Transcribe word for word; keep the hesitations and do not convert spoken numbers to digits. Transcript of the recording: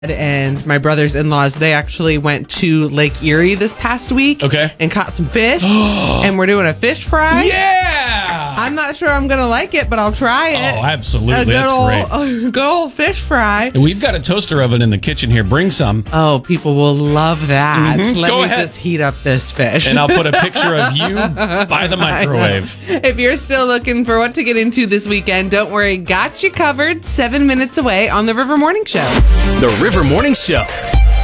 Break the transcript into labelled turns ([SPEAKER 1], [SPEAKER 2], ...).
[SPEAKER 1] and my brother's in-laws, they actually went to Lake Erie this past week.
[SPEAKER 2] Okay.
[SPEAKER 1] And caught some fish. And we're doing a fish fry.
[SPEAKER 2] Yeah!
[SPEAKER 1] I'm not sure I'm going to like it, but I'll try it.
[SPEAKER 2] Oh, absolutely.
[SPEAKER 1] A good
[SPEAKER 2] That's
[SPEAKER 1] old,
[SPEAKER 2] great.
[SPEAKER 1] A good old fish fry.
[SPEAKER 2] We've got a toaster oven in the kitchen here. Bring some.
[SPEAKER 1] Oh, people will love that.
[SPEAKER 2] Mm-hmm.
[SPEAKER 1] Let
[SPEAKER 2] Go
[SPEAKER 1] me
[SPEAKER 2] ahead.
[SPEAKER 1] just heat up this fish.
[SPEAKER 2] And I'll put a picture of you by the microwave.
[SPEAKER 1] If you're still looking for what to get into this weekend, don't worry. Got you covered. Seven minutes away on the River Morning Show.
[SPEAKER 3] The River Morning Show.